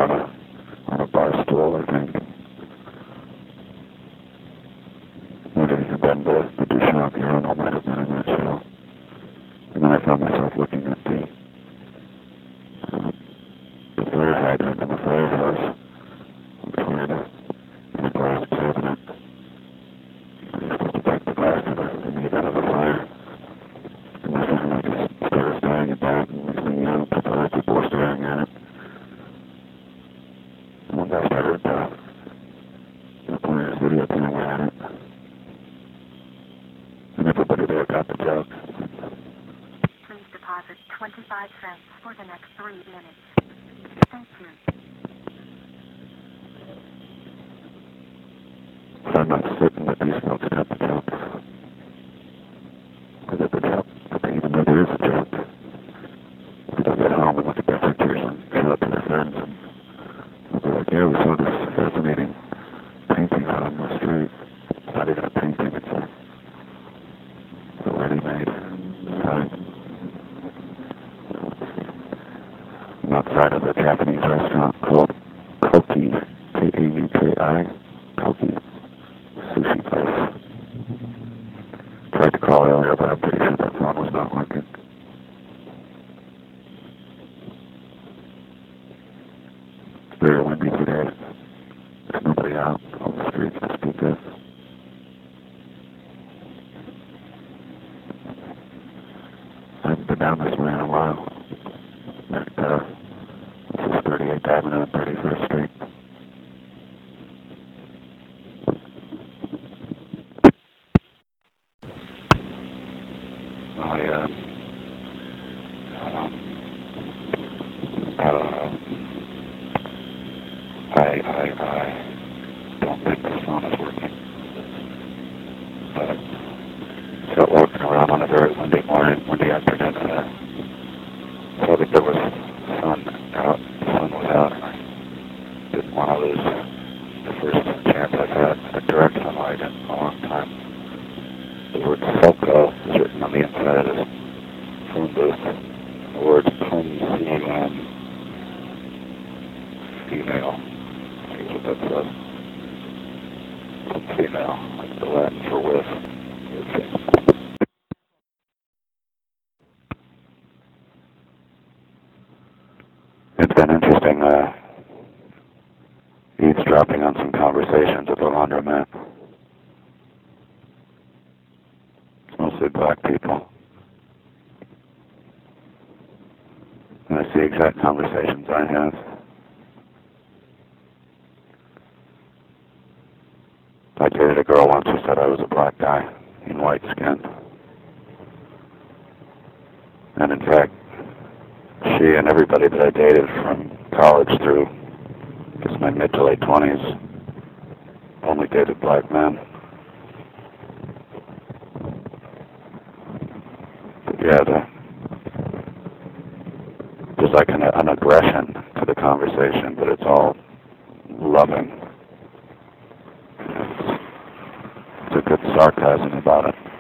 on a bar stool, I think. And then the Duchamp urinal might have been in that show. And then I found myself looking at the fire hydrant in the firehouse before the glass cabinet. I was supposed to take the glass to the meat out of the fire. And this time I just started staring at that, and next thing you know, other people were staring at it. And once I started playing this video camera at it, and everybody there got the joke. Please deposit 25 cents for the next 3 minutes. Thank you. So I'm not certain that these folks got the joke. Or that the joke, even though there is a joke, they'll get home and look at their pictures and show it to their friends, and they'll be like, yeah, we saw this fascinating painting out on the street. It's not even a painting, it's a ready-made sign. Outside of the Japanese restaurant called Koki, K-A-U-K-I, Koki Sushi Place. Tried to call earlier, but I'm pretty sure that phone was not working. It's very windy today. There's nobody out on the streets to speak of. I haven't been down this way in a while. This is 38th Avenue and 31st Street. I don't think the phone is working. But so walking around on a very windy morning, windy afternoon, so that there was sun out, the sun was out, and I didn't want to lose the first chance I've had at direct sunlight in a long time. The word Selco is written on the inside of this phone booth. The word C-U-M, female. See what that says. Female, like the Latin for with. It's been interesting eavesdropping on some conversations at the laundromat. It's mostly black people. And I see exact conversations I have. I dated a girl once who said I was a black guy in white skin. And in fact, she and everybody that I dated from college through, I guess, my mid to late 20s, only dated black men. But yeah, there's like an aggression to the conversation, but it's all loving. It's a good sarcasm about it.